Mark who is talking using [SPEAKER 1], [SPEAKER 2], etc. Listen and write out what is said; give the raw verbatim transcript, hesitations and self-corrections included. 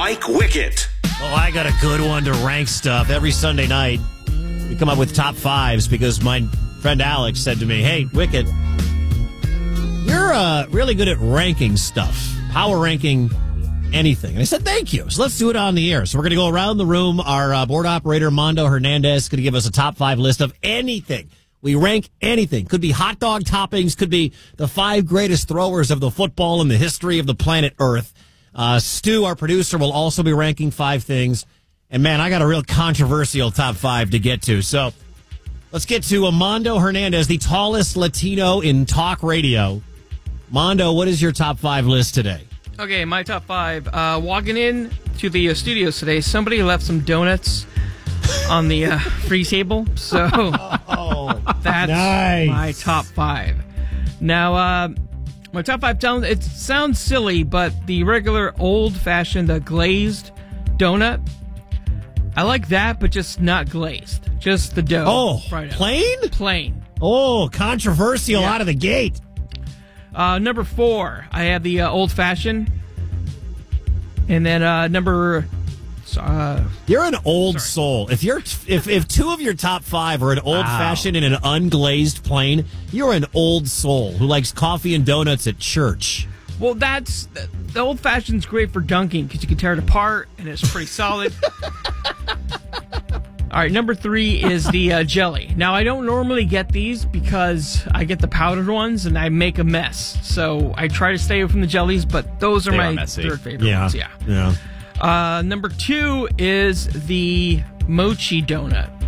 [SPEAKER 1] Mike Wickett.
[SPEAKER 2] Well, I got a good one to rank stuff. Every Sunday night, we come up with top fives because my friend Alex said to me, hey, Wickett, you're uh, really good at ranking stuff, power ranking anything. And I said, thank you. So let's do it on the air. So we're going to go around the room. Our uh, board operator, Mondo Hernandez, is going to give us a top five list of anything. We rank anything. Could be hot dog toppings, could be the five greatest throwers of the football in the history of the planet Earth. Uh, Stu, our producer, will also be ranking five things. And, man, I got a real controversial top five to get to. So let's get to Mondo Hernandez, the tallest Latino in talk radio. Mondo, what is your top five list today?
[SPEAKER 3] Okay, my top five. Uh, walking in to the uh, studios today, somebody left some donuts on the uh, free table. So
[SPEAKER 2] oh,
[SPEAKER 3] that's
[SPEAKER 2] nice.
[SPEAKER 3] my top five. Now, uh, my top five sounds, it sounds silly, but the regular old-fashioned uh, glazed donut, I like that, but just not glazed. Just the dough.
[SPEAKER 2] Oh,
[SPEAKER 3] right out.
[SPEAKER 2] plain?
[SPEAKER 3] Plain.
[SPEAKER 2] Oh, controversial
[SPEAKER 3] Yeah.
[SPEAKER 2] out of the gate.
[SPEAKER 3] Uh, number four, I have the uh, old-fashioned. And then uh, number... Uh,
[SPEAKER 2] You're an old
[SPEAKER 3] sorry.
[SPEAKER 2] soul. If you're if if two of your top five are an old
[SPEAKER 3] Wow.
[SPEAKER 2] fashioned and an unglazed plain, you're an old soul who likes coffee and donuts at church.
[SPEAKER 3] Well, that's... The old-fashioned's great for dunking because you can tear it apart, and it's pretty solid. All right, number three is the uh, jelly. Now, I don't normally get these because I get the powdered ones, and I make a mess. So I try to stay away from the jellies, but those are
[SPEAKER 4] They
[SPEAKER 3] my
[SPEAKER 4] are messy.
[SPEAKER 3] third favorite
[SPEAKER 2] Yeah,
[SPEAKER 3] ones. Yeah.
[SPEAKER 2] yeah.
[SPEAKER 3] Uh, number two is the mochi donut.